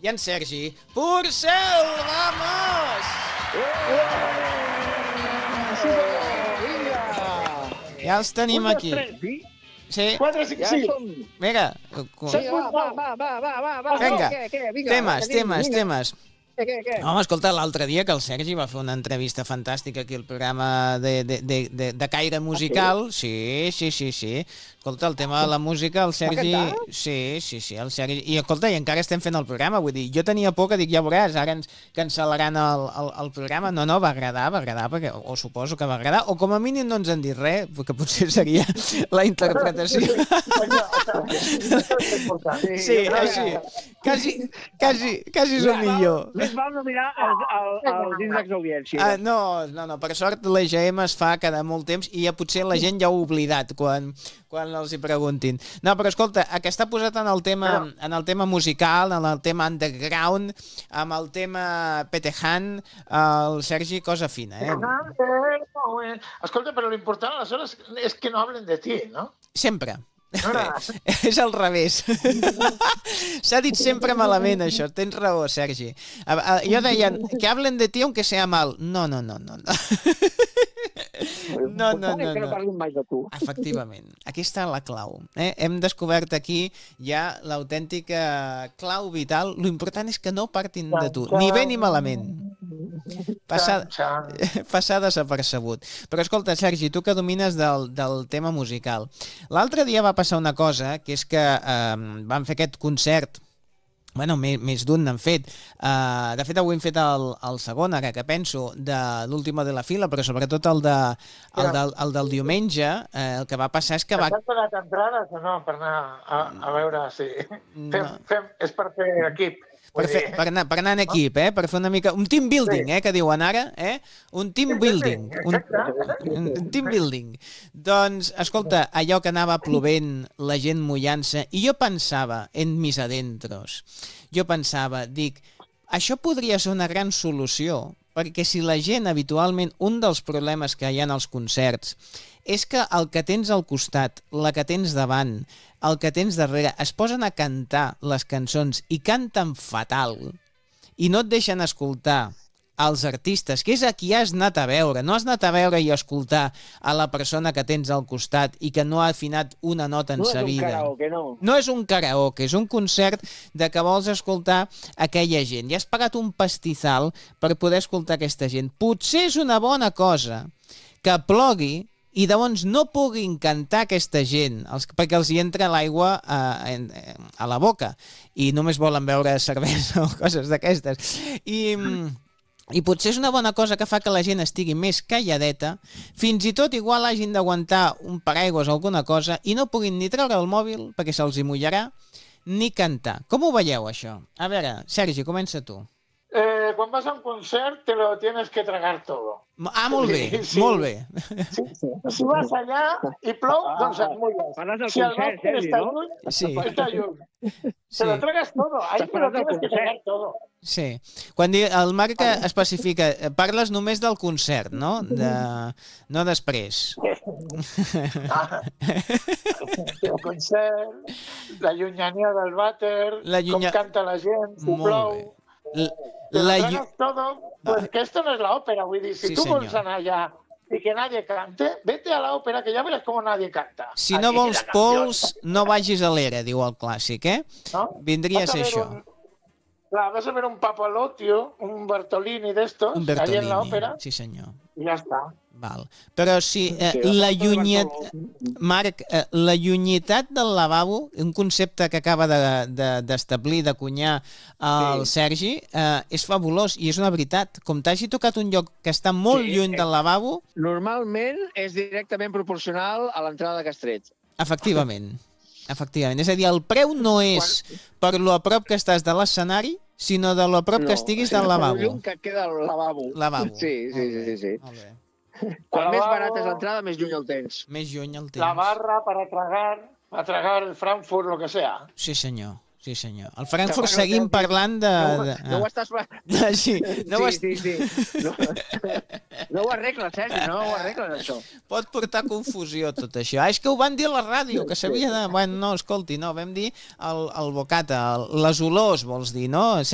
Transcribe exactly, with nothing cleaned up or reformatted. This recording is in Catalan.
i en Sergi Porcel. ¡Vamos! Ja els tenim aquí. Sí. quatre, cinc, sis. Vinga. Va, va, va, va, va. Vinga, temes, temes, temes. Què, què, què? Home, escolta, l'altre dia que el Sergi va fer una entrevista fantàstica aquí al programa de, de, de, de, de caire musical. Sí, sí, sí, sí. Escolta, el tema de la música, el Sergi... Sí, sí, sí, el Sergi... I escolta, i encara estem fent el programa, vull dir, jo tenia por que dic, ja veuràs, ara ens cancel·laran el, el, el programa. No, no, va agradar, va agradar, perquè, o suposo que va agradar, o com a mínim no ens han dit res, que potser seria la interpretació. Sí, així. Quasi, quasi, quasi és el millor. Més val no mirar els índexs d'audiència. Ah, no, no, no, per sort l'E G M es fa cada molt temps i ja potser la gent ja ho ha oblidat quan, quan els hi preguntin. No, però escolta, que està posat en el tema, en el tema musical, en el tema underground, amb el tema Petejan, el Sergi, cosa fina, eh? Escolta, però l'important aleshores és que no hablen de ti, no? Sempre. És al revés. S'ha dit sempre malament, això. Tens raó, Sergi. Jo deia, que hablen de ti aunque sea mal. No, no, no, no. No, no, no, que no parlin mai de tu. Efectivament. Aquí està la clau. Eh? Hem descobert aquí ja l'autèntica clau vital. L'important és que no partin de tu, ni bé ni malament. Passar, passar desapercebut. Però escolta, Sergi, tu que domines del, del tema musical. L'altre dia va passar una cosa, que és que eh, vam fer aquest concert. Bueno, més, més d'un n'han fet. Uh, de fet, avui hem fet el, el segon, ara que penso, de l'última de la fila, però sobretot el, de, el, del, el del diumenge. Uh, el que va passar és que va... Has donat entrades o no? Per anar a, a veure si... No. Fem, fem, és per fer equip. Per, fer, per, anar, per anar en equip, eh? Per fer una mica... Un team building, eh? Que diuen ara, eh? Un team building. Un, un team building. Doncs, escolta, allò que anava plovent, la gent mullant-se, i jo pensava en mis adentros, jo pensava, dic, això podria ser una gran solució, perquè si la gent habitualment, un dels problemes que hi ha en els concerts, és que el que tens al costat, la que tens davant, el que tens darrere, es posen a cantar les cançons i canten fatal i no et deixen escoltar els artistes, que és a qui has anat a veure. No has anat a veure i a escoltar a la persona que tens al costat i que no ha afinat una nota en sa vida. No és un karaoke, no. No és un karaoke, és un concert de que vols escoltar aquella gent. I has pagat un pastizal per poder escoltar aquesta gent. Potser és una bona cosa que plogui i llavors no puguin cantar aquesta gent, els, perquè els hi entra l'aigua a, a, a la boca i només volen beure cervesa o coses d'aquestes. I, I potser és una bona cosa que fa que la gent estigui més calladeta, fins i tot igual hagin d'aguantar un paraigües o alguna cosa i no puguin ni treure el mòbil perquè se'ls hi mullarà, ni cantar. Com ho veieu, això? A veure, Sergi, comença tu. Eh, quan vas a un concert te lo tienes que tragar todo. Ah, molt bé, sí, sí. molt bé. Sí, sí. Si vas allà i plou, ah, doncs et mulles. Parles del si concert, Sergi, està no? Lluny, sí. Està lluny. Sí. Te lo tragas todo, ahí te lo tienes que tragar todo. Sí. Quan di, el Marc especifica, parles només del concert, no? De, no després. Ah. El concert, la llunyania del vàter, llunya... com canta la gent, si plou... La, la llu... todo, pues que esto no es la ópera, vull dir, si sí, tu senyor. Vols anar allà i que nadie cante, vete a la ópera, que ja veràs com nadie canta. Si no Aquí vols pols, no vagis a l'era, diu el clàssic, eh? No? Vindria a ser això. Un... Clar, vas a ver un Papalotio, un Bertolini d'estos, allà en l'òpera, sí senyor. I ja està. Val. Però si eh, la llunyet... Marc, eh, la llunyitat del lavabo, un concepte que acaba d'establir, de, de, d'acunyar el sí. Sergi, eh, és fabulós i és una veritat. Com t'hagi tocat un lloc que està molt sí, lluny del lavabo... Normalment és directament proporcional a l'entrada de Castret. Efectivament. Efectivament. És a dir, el preu no és per lo a prop que estàs de l'escenari, sinó de lo a prop no, que estiguis del lavabo. No, que queda el lavabo. Lavabo. Sí, sí, sí. sí. Molt bé. Quan més barat és l'entrada, més lluny el tens. Més lluny el tens. La barra para tragar, a tragar el Frankfurt, lo que sea. Sí, senyor. Sí, senyor. El Frankfurt seguim parlant de... No, no ho estàs... Sí, no ho est... sí, sí, sí. No, no ho arregles, Sergi, no ho arregles, això. Pot portar confusió, tot això. Ah, és que ho van dir a la ràdio, que s'havia de... Bueno, no, escolti, no, vam dir el, el bocata, el, les olors, vols dir, no?